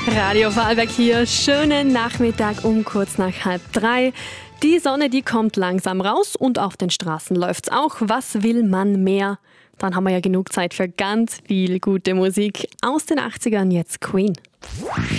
Radio Vorarlberg hier. Schönen Nachmittag um kurz nach 2:30. Die Sonne, die kommt langsam raus und auf den Straßen läuft's auch. Was will man mehr? Dann haben wir ja genug Zeit für ganz viel gute Musik. Aus den 80ern jetzt Queen.